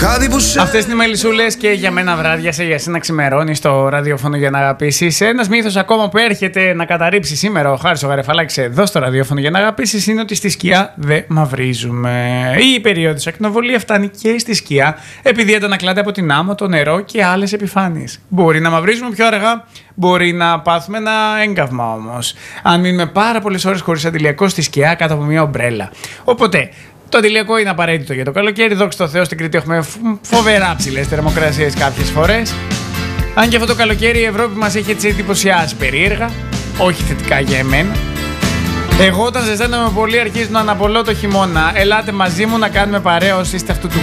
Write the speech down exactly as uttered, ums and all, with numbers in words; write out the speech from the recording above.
Αυτές είναι οι μελισσούλες και για μένα βράδιασε, για σένα ξημερώνει στο ραδιόφωνο για να αγαπήσεις. Ένας μύθος ακόμα που έρχεται να καταρρύψει σήμερα ο Χάρης ο Γαρεφαλάκης εδώ στο ραδιόφωνο για να αγαπήσεις είναι ότι στη σκιά δεν μαυρίζουμε. Η περίοδος ακτινοβολία φτάνει και στη σκιά επειδή αντανακλάται από την άμμο, το νερό και άλλες επιφάνειες. Μπορεί να μαυρίζουμε πιο αργά, μπορεί να πάθουμε ένα έγκαυμα όμως. Αν μείνουμε πάρα πολλές ώρες χωρίς αντιλιακό στη σκιά κάτω από μια ομπρέλα. Οπότε. Το αντιλιακό είναι απαραίτητο για το καλοκαίρι. Δόξα τω Θεώ, στην Κρήτη έχουμε φοβερά ψηλές θερμοκρασίες κάποιες φορές. Αν και αυτό το καλοκαίρι η Ευρώπη μας έχει έτσι εντυπωσιάσει περίεργα. Όχι θετικά για εμένα. Εγώ όταν ζεσταίνομαι πολύ αρχίζω να αναπολώ το χειμώνα. Ελάτε μαζί μου να κάνουμε παρέα όσοι είστε αυτού του